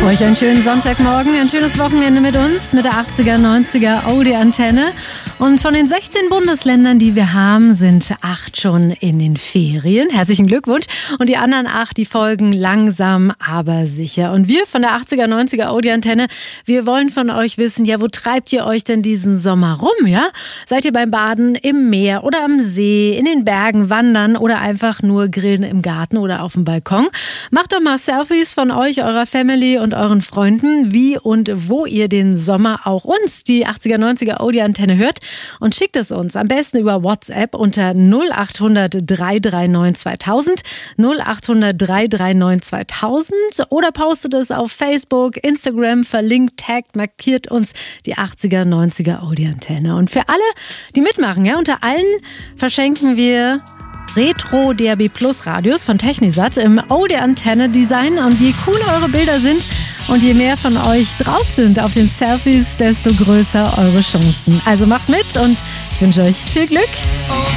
Euch einen schönen Sonntagmorgen, ein schönes Wochenende mit uns, mit der 80er, 90er Audi-Antenne. Und von den 16 Bundesländern, die wir haben, sind 8 schon in den Ferien. Herzlichen Glückwunsch. Und die anderen 8, die folgen langsam, aber sicher. Und wir von der 80er, 90er Audi-Antenne, wir wollen von euch wissen, ja, wo treibt ihr euch denn diesen Sommer rum, ja? Seid ihr beim Baden im Meer oder am See, in den Bergen wandern oder einfach nur grillen im Garten oder auf dem Balkon? Macht doch mal Selfies von euch, eurer Family und euren Freunden, wie und wo ihr den Sommer auch uns, die 80er, 90er Audi-Antenne, hört, und schickt es uns am besten über WhatsApp unter 0800 339 2000, 0800 339 2000 oder postet es auf Facebook, Instagram, verlinkt, taggt, markiert uns die 80er, 90er Audi-Antenne. Und für alle, die mitmachen, ja, unter allen verschenken wir Retro DAB Plus Radios von Technisat im Audi-Antenne Design. Und je cooler eure Bilder sind und je mehr von euch drauf sind auf den Selfies, desto größer eure Chancen. Also macht mit und ich wünsche euch viel Glück.